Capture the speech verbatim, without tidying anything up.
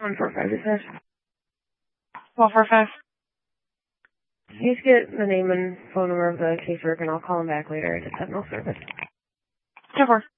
One four five, is that? Twelve four five. Please get the name and phone number of the caseworker and I'll call him back later. I just have no service. ten four.